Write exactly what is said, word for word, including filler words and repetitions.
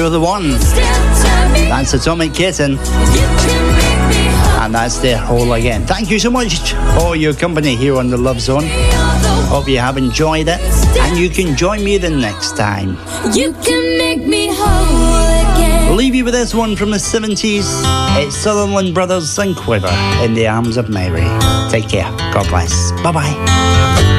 You're the One. That's Atomic Kitten. And that's their Whole Again. Thank you so much for your company here on the Love Zone. Hope you have enjoyed it. And you can join me the next time. You can make me whole again. We'll leave you with this one from the seventies. It's Sutherland Brothers and Quiver, In the Arms of Mary. Take care. God bless. Bye-bye.